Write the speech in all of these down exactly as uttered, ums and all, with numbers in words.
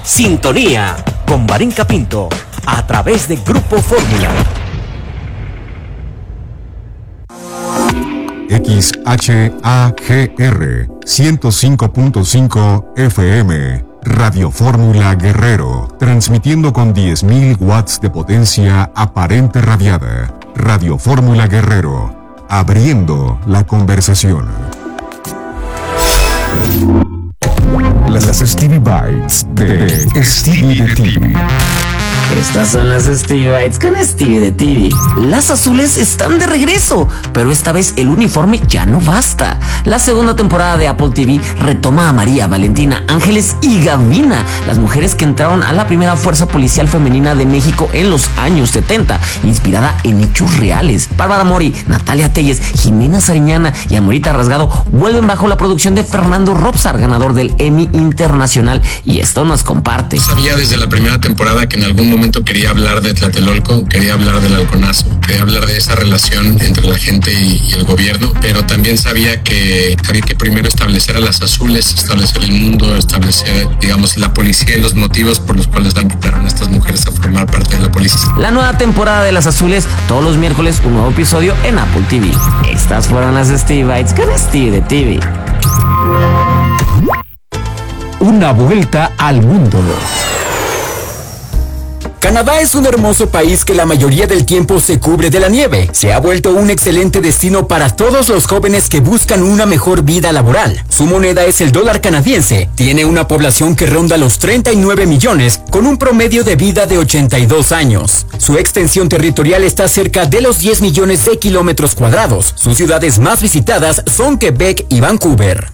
Sintonía con Barinca Pinto a través de Grupo Fórmula. X H A G R ciento cinco punto cinco F M, Radio Fórmula Guerrero, transmitiendo con diez mil watts de potencia aparente radiada. Radio Fórmula Guerrero, abriendo la conversación. Las Stevie Bites de Stevie de T V. Estas son las Stevie Bites con Stevie de T V. Las azules están de regreso, pero esta vez el uniforme ya no basta. La segunda temporada de Apple T V retoma a María, Valentina, Ángeles y Gavina, las mujeres que entraron a la primera fuerza policial femenina de México en los años setenta, inspirada en hechos reales. Bárbara Mori, Natalia Telles, Jimena Sariñana y Amorita Rasgado vuelven bajo la producción de Fernando Robsar, ganador del Emmy Internacional, y esto nos comparte. Sabía desde la primera temporada que en algún momento quería hablar de Tlatelolco, quería hablar del halconazo, quería hablar de esa relación entre la gente y, y el gobierno, pero también sabía que había que primero establecer a las azules, establecer el mundo, establecer, digamos, la policía y los motivos por los cuales invitaron a estas mujeres a formar parte de la policía. La nueva temporada de Las Azules, todos los miércoles un nuevo episodio en Apple T V. Estas fueron las Stevie Bites con Stevie de T V. Una vuelta al mundo. Canadá es un hermoso país que la mayoría del tiempo se cubre de la nieve. Se ha vuelto un excelente destino para todos los jóvenes que buscan una mejor vida laboral. Su moneda es el dólar canadiense. Tiene una población que ronda los treinta y nueve millones, con un promedio de vida de ochenta y dos años. Su extensión territorial está cerca de los diez millones de kilómetros cuadrados. Sus ciudades más visitadas son Quebec y Vancouver.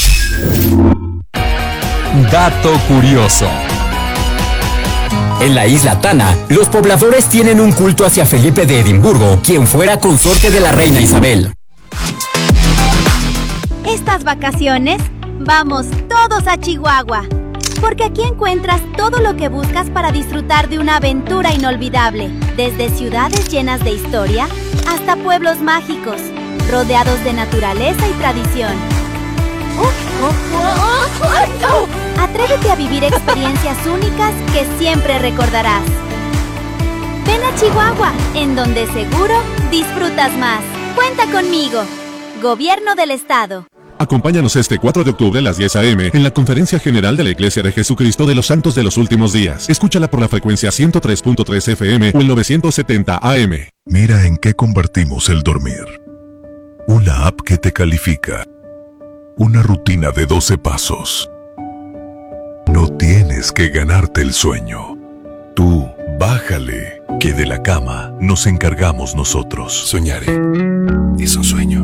Dato curioso. En la isla Tana, los pobladores tienen un culto hacia Felipe de Edimburgo, quien fuera consorte de la reina Isabel. Estas vacaciones, vamos todos a Chihuahua, porque aquí encuentras todo lo que buscas para disfrutar de una aventura inolvidable, desde ciudades llenas de historia hasta pueblos mágicos, rodeados de naturaleza y tradición. Atrévete a vivir experiencias únicas que siempre recordarás. Ven a Chihuahua, en donde seguro disfrutas más. Cuenta conmigo. Gobierno del Estado. Acompáñanos este cuatro de octubre a las diez a eme en la Conferencia General de la Iglesia de Jesucristo de los Santos de los Últimos Días. Escúchala por la frecuencia ciento tres punto tres F M o el novecientos setenta A M. Mira en qué convertimos el dormir. Una app que te califica. Una rutina de doce pasos. No tienes que ganarte el sueño. Tú, bájale, que de la cama nos encargamos nosotros. Soñaré. Es un sueño.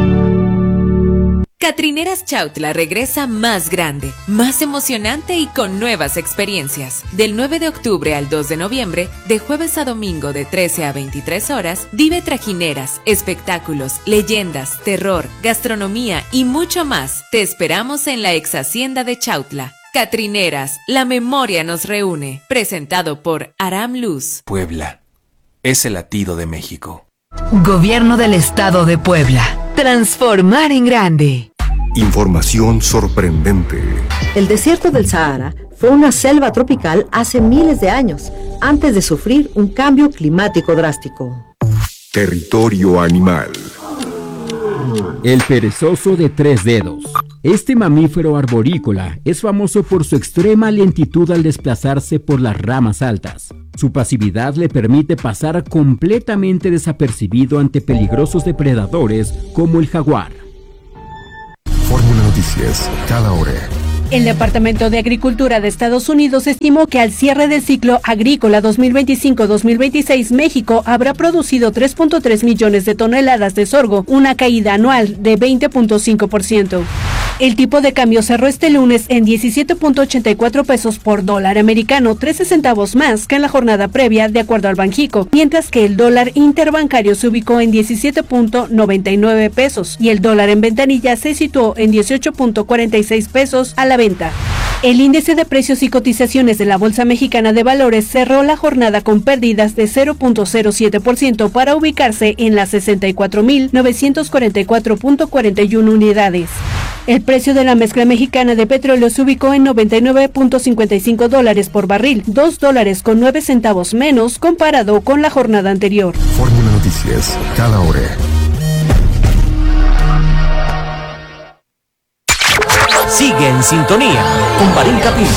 Catrineras Chautla regresa más grande, más emocionante y con nuevas experiencias. Del nueve de octubre al dos de noviembre, de jueves a domingo de trece a veintitrés horas, vive trajineras, espectáculos, leyendas, terror, gastronomía y mucho más. Te esperamos en la ex hacienda de Chautla. Catrineras, la memoria nos reúne. Presentado por Aram Luz. Puebla es el latido de México. Gobierno del Estado de Puebla. Transformar en grande. Información sorprendente. El desierto del Sahara fue una selva tropical hace miles de años, antes de sufrir un cambio climático drástico. Territorio animal. El perezoso de tres dedos. Este mamífero arborícola es famoso por su extrema lentitud al desplazarse por las ramas altas. Su pasividad le permite pasar completamente desapercibido ante peligrosos depredadores como el jaguar. Fórmula Noticias, cada hora. El Departamento de Agricultura de Estados Unidos estimó que al cierre del ciclo agrícola dos mil veinticinco dos mil veintiséis, México habrá producido tres punto tres millones de toneladas de sorgo, una caída anual de veinte punto cinco por ciento. El tipo de cambio cerró este lunes en diecisiete punto ochenta y cuatro pesos por dólar americano, trece centavos más que en la jornada previa, de acuerdo al Banjico, mientras que el dólar interbancario se ubicó en diecisiete punto noventa y nueve pesos y el dólar en ventanilla se situó en dieciocho punto cuarenta y seis pesos a la venta. El índice de precios y cotizaciones de la Bolsa Mexicana de Valores cerró la jornada con pérdidas de cero punto cero siete por ciento para ubicarse en las sesenta y cuatro mil novecientos cuarenta y cuatro punto cuarenta y uno unidades. El precio de la mezcla mexicana de petróleo se ubicó en noventa y nueve punto cincuenta y cinco dólares por barril, dos dólares con nueve centavos menos comparado con la jornada anterior. Fórmula Noticias, cada hora. Sigue en sintonía con Marín Capinto.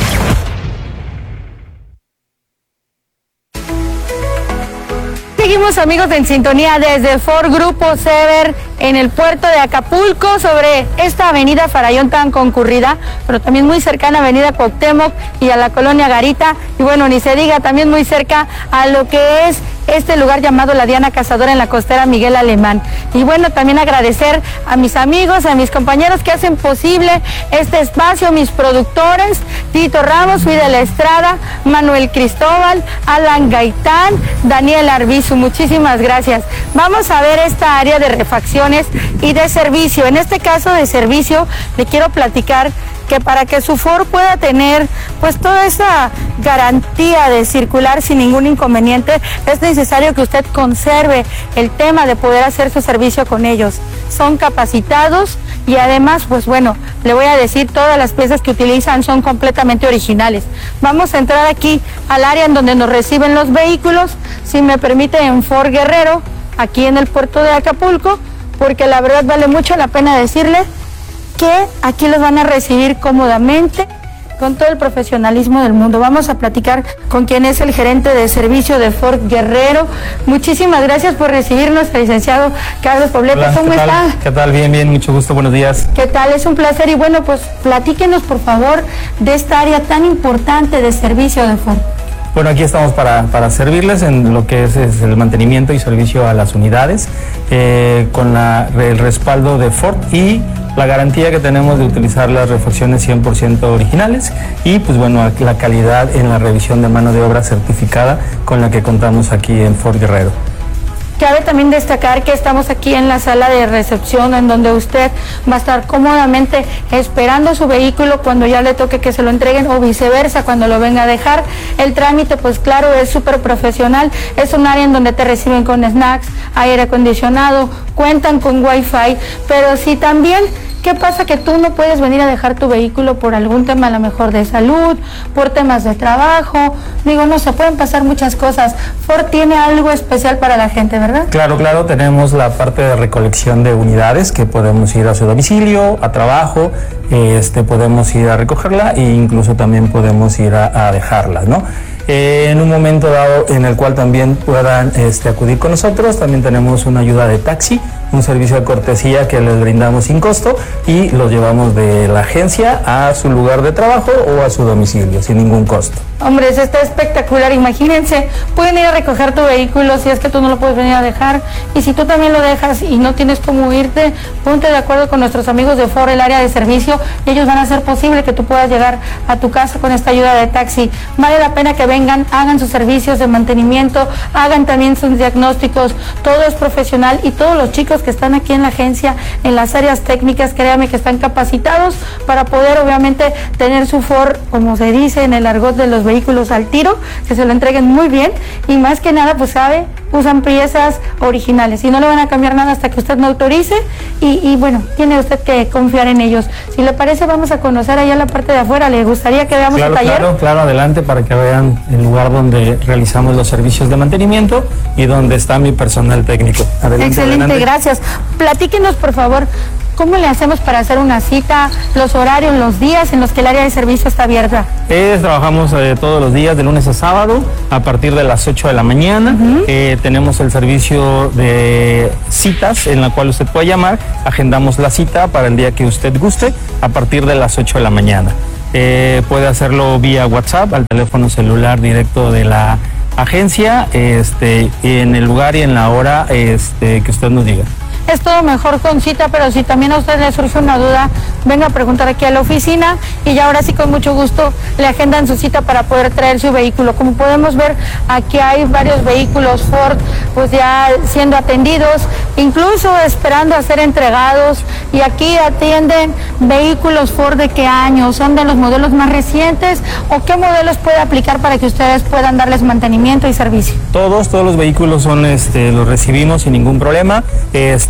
Seguimos, amigos, en sintonía desde Ford Grupo Sever en el puerto de Acapulco, sobre esta avenida Farallón tan concurrida, pero también muy cercana a avenida Cuauhtémoc y a la colonia Garita, y bueno, ni se diga, también muy cerca a lo que es este lugar llamado La Diana Cazadora en la costera Miguel Alemán. Y bueno, también agradecer a mis amigos, a mis compañeros que hacen posible este espacio, mis productores, Tito Ramos, Fidel Estrada, Manuel Cristóbal, Alan Gaitán, Daniel Arbizu, muchísimas gracias. Vamos a ver esta área de refacciones y de servicio. En este caso de servicio, le quiero platicar que para que su Ford pueda tener pues toda esa garantía de circular sin ningún inconveniente, es necesario que usted conserve el tema de poder hacer su servicio con ellos. Son capacitados y además, pues bueno, le voy a decir, todas las piezas que utilizan son completamente originales. Vamos a entrar aquí al área en donde nos reciben los vehículos, si me permite, en Ford Guerrero, aquí en el puerto de Acapulco, porque la verdad vale mucho la pena decirle que aquí los van a recibir cómodamente, con todo el profesionalismo del mundo. Vamos a platicar con quien es el gerente de servicio de Ford Guerrero. Muchísimas gracias por recibirnos, licenciado Carlos Poblete. Hola, ¿cómo ¿qué está? tal? ¿Qué tal? Bien, bien, mucho gusto, buenos días. ¿Qué tal? Es un placer y bueno, pues platíquenos por favor de esta área tan importante de servicio de Ford. Bueno, aquí estamos para, para servirles en lo que es, es el mantenimiento y servicio a las unidades, eh, con la, el respaldo de Ford y la garantía que tenemos de utilizar las refacciones cien por ciento originales y pues bueno, la calidad en la revisión de mano de obra certificada con la que contamos aquí en Ford Guerrero. Cabe también destacar que estamos aquí en la sala de recepción, en donde usted va a estar cómodamente esperando su vehículo cuando ya le toque que se lo entreguen, o viceversa cuando lo venga a dejar. El trámite, pues claro, es súper profesional. Es un área en donde te reciben con snacks, aire acondicionado, cuentan con wifi, pero sí también, ¿qué pasa? Que tú no puedes venir a dejar tu vehículo por algún tema a lo mejor de salud, por temas de trabajo, digo, no se pueden pasar muchas cosas. Ford tiene algo especial para la gente, ¿verdad? Claro, claro, tenemos la parte de recolección de unidades que podemos ir a su domicilio, a trabajo, este, podemos ir a recogerla e incluso también podemos ir a, a dejarla, ¿no? Eh, en un momento dado en el cual también puedan este, acudir con nosotros, también tenemos una ayuda de taxi, un servicio de cortesía que les brindamos sin costo y los llevamos de la agencia a su lugar de trabajo o a su domicilio sin ningún costo. Hombre, eso está espectacular, imagínense, pueden ir a recoger tu vehículo si es que tú no lo puedes venir a dejar, y si tú también lo dejas y no tienes cómo irte, ponte de acuerdo con nuestros amigos de Ford, el área de servicio, y ellos van a hacer posible que tú puedas llegar a tu casa con esta ayuda de taxi. Vale la pena que vengan, hagan sus servicios de mantenimiento, hagan también sus diagnósticos, todo es profesional, y todos los chicos que están aquí en la agencia, en las áreas técnicas, créanme que están capacitados para poder obviamente tener su Ford, como se dice en el argot de los vehículos, al tiro, que se lo entreguen muy bien, y más que nada, pues sabe, usan piezas originales y no le van a cambiar nada hasta que usted no autorice, y, y bueno, tiene usted que confiar en ellos. Si le parece, vamos a conocer allá la parte de afuera. ¿Le gustaría que veamos claro, el taller? Claro, claro, adelante, para que vean el lugar donde realizamos los servicios de mantenimiento y donde está mi personal técnico. Adelante, Excelente, adelante. Gracias. Platíquenos, por favor, ¿cómo le hacemos para hacer una cita, los horarios, los días en los que el área de servicio está abierta? Eh, trabajamos eh, todos los días, de lunes a sábado, a partir de las ocho de la mañana. Uh-huh. eh, tenemos el servicio de citas, en la cual usted puede llamar, agendamos la cita para el día que usted guste, a partir de las ocho de la mañana. Eh, puede hacerlo vía WhatsApp, al teléfono celular directo de la agencia, este, en el lugar y en la hora este, que usted nos diga. Es todo mejor con cita, pero si también a usted le surge una duda, venga a preguntar aquí a la oficina y ya ahora sí con mucho gusto le agendan su cita para poder traer su vehículo. Como podemos ver, aquí hay varios vehículos Ford pues ya siendo atendidos, incluso esperando a ser entregados, y aquí atienden vehículos Ford. ¿De qué año? ¿Son de los modelos más recientes o qué modelos puede aplicar para que ustedes puedan darles mantenimiento y servicio? Todos, todos los vehículos son, este, los recibimos sin ningún problema. Este,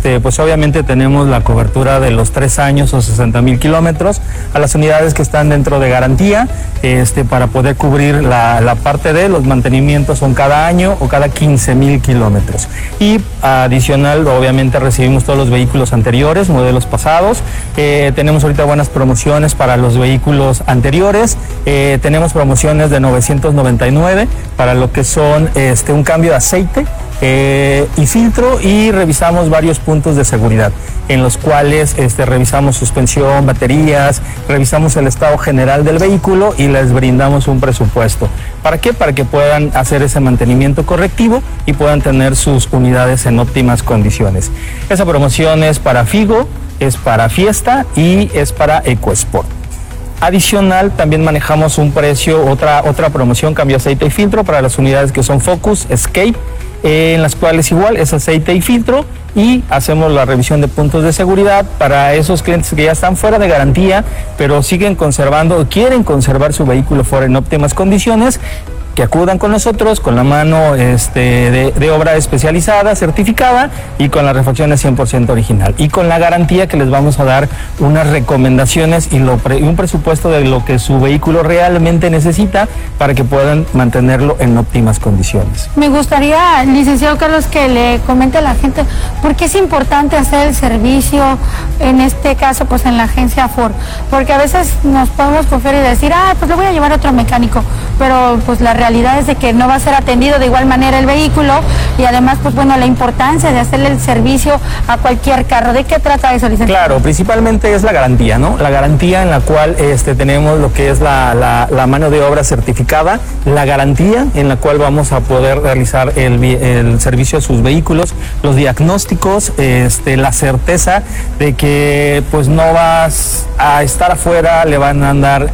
este, pues obviamente tenemos la cobertura de los tres años o sesenta mil kilómetros a las unidades que están dentro de garantía, este, para poder cubrir la, la parte de los mantenimientos son cada año o cada quince mil kilómetros. Y adicional, obviamente recibimos todos los vehículos anteriores, modelos pasados. Eh, tenemos ahorita buenas promociones para los vehículos anteriores. Eh, tenemos promociones de novecientos noventa y nueve para lo que son este, un cambio de aceite eh, y filtro, y revisamos varios puntos de seguridad en los cuales este, revisamos suspensión, baterías, revisamos el estado general del vehículo y les brindamos un presupuesto. ¿Para qué? Para que puedan hacer ese mantenimiento correctivo y puedan tener sus unidades en óptimas condiciones. Esa promoción es para Figo, es para Fiesta y es para EcoSport. Adicional, también manejamos un precio, otra, otra promoción, cambio aceite y filtro para las unidades que son Focus, Escape, eh, en las cuales igual es aceite y filtro, y hacemos la revisión de puntos de seguridad para esos clientes que ya están fuera de garantía, pero siguen conservando o quieren conservar su vehículo fuera en óptimas condiciones, que acudan con nosotros con la mano este, de, de obra especializada, certificada, y con las refacciones cien por ciento original. Y con la garantía que les vamos a dar unas recomendaciones y, lo pre, y un presupuesto de lo que su vehículo realmente necesita para que puedan mantenerlo en óptimas condiciones. Me gustaría, licenciado Carlos, que le comente a la gente por qué es importante hacer el servicio, en este caso, pues en la agencia Ford. Porque a veces nos podemos confiar y decir, ah, pues le voy a llevar a otro mecánico, pero pues la realidad realidad es de que no va a ser atendido de igual manera el vehículo, y además, pues bueno, la importancia de hacerle el servicio a cualquier carro. ¿De qué trata eso, licenciado? Claro, principalmente es la garantía, ¿no? La garantía en la cual este, tenemos lo que es la, la, la mano de obra certificada, la garantía en la cual vamos a poder realizar el, el servicio a sus vehículos, los diagnósticos, este, la certeza de que pues no vas a estar afuera, le van a andar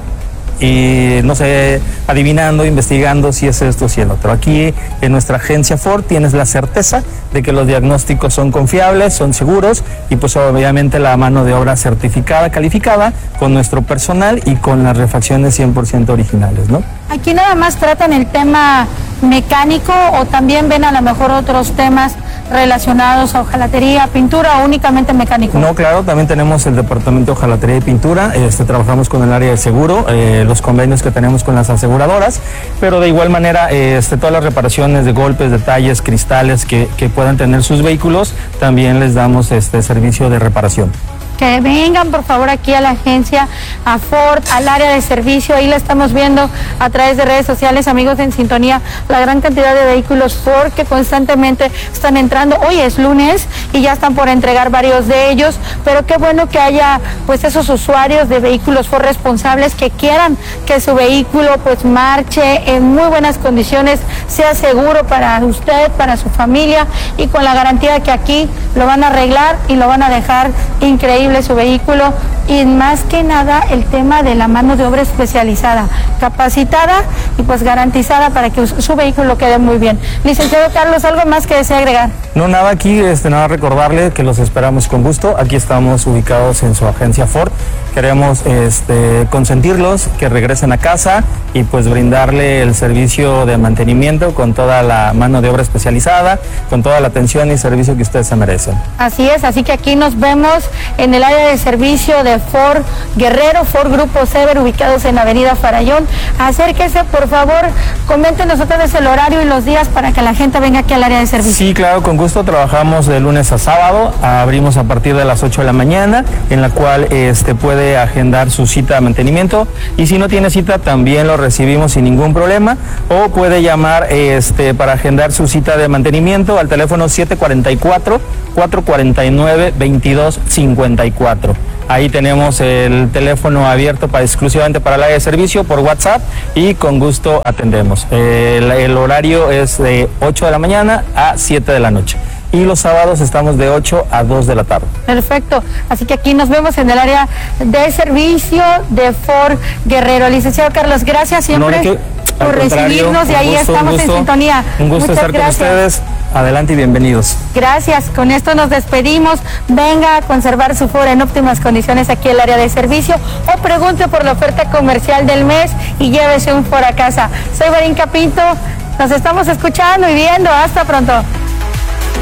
y no sé, adivinando, investigando si es esto o si es el otro. Aquí en nuestra agencia Ford tienes la certeza de que los diagnósticos son confiables, son seguros, y pues obviamente la mano de obra certificada, calificada, con nuestro personal y con las refacciones cien por ciento originales, ¿no? Aquí nada más tratan el tema mecánico, o también ven a lo mejor otros temas relacionados a hojalatería, pintura, o únicamente mecánico. No, claro, también tenemos el departamento de hojalatería y pintura, este, trabajamos con el área de seguro, eh, los convenios que tenemos con las aseguradoras, pero de igual manera este, todas las reparaciones de golpes, detalles, cristales que, que puedan tener sus vehículos, también les damos este servicio de reparación. Que vengan por favor aquí a la agencia, a Ford, al área de servicio. Ahí la estamos viendo a través de redes sociales, amigos en sintonía, la gran cantidad de vehículos Ford que constantemente están entrando. Hoy es lunes y ya están por entregar varios de ellos, pero qué bueno que haya pues esos usuarios de vehículos Ford responsables que quieran que su vehículo pues marche en muy buenas condiciones, sea seguro para usted, para su familia, y con la garantía que aquí lo van a arreglar y lo van a dejar increíble su vehículo. Y más que nada el tema de la mano de obra especializada, capacitada y pues garantizada para que su vehículo quede muy bien. Licenciado Carlos, ¿algo más que desea agregar? No, nada, aquí este, nada, recordarle que los esperamos con gusto. Aquí estamos ubicados en su agencia Ford. Queremos este, consentirlos, que regresen a casa y pues brindarle el servicio de mantenimiento con toda la mano de obra especializada, con toda la atención y servicio que ustedes se merecen. Así es, así que aquí nos vemos en el área de servicio de Ford Guerrero, Ford Grupo Sever, ubicados en Avenida Farallón. Acérquese, por favor, coméntenos otra vez el horario y los días para que la gente venga aquí al área de servicio. Sí, claro, con gusto. Trabajamos de lunes a sábado, abrimos a partir de las ocho de la mañana, en la cual este, puede agendar su cita de mantenimiento, y si no tiene cita también lo recibimos sin ningún problema, o puede llamar este, para agendar su cita de mantenimiento al teléfono siete cuatro cuatro, cuatro cuatro nueve, veintidós cincuenta y cuatro. Ahí tenemos el teléfono abierto para, exclusivamente para el área de servicio por WhatsApp, y con gusto atendemos. El, el horario es de ocho de la mañana a siete de la noche. Y los sábados estamos de ocho a dos de la tarde. Perfecto. Así que aquí nos vemos en el área de servicio de Ford Guerrero. Licenciado Carlos, gracias siempre no, que, por recibirnos, y ahí gusto, estamos gusto, en sintonía. Un gusto Muchas estar gracias. con ustedes. Adelante y bienvenidos. Gracias. Con esto nos despedimos. Venga a conservar su Ford en óptimas condiciones aquí en el área de servicio, o pregunte por la oferta comercial del mes y llévese un Ford a casa. Soy Marín Capinto. Nos estamos escuchando y viendo. Hasta pronto.